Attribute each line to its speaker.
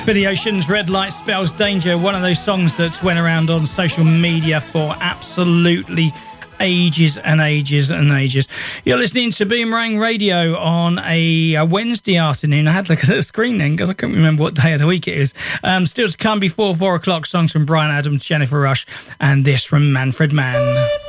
Speaker 1: Billy Ocean's Red Light Spells Danger, one of those songs that went around on social media for absolutely ages and ages and ages. You're listening to Boomerang Radio on a Wednesday afternoon. I had to look at the screen then because I couldn't remember what day of the week it is. Still to come before 4 o'clock, songs from Bryan Adams, Jennifer Rush, and this from Manfred Mann.